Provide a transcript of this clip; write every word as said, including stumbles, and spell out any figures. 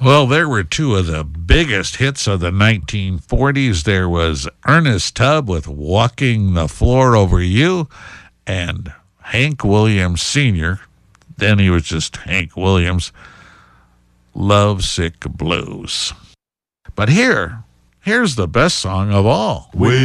Well, there were two of the biggest hits of the nineteen forties. There was Ernest Tubb with Walking the Floor Over You, and Hank Williams Senior, then he was just Hank Williams, Lovesick Blues. But here, here's the best song of all. We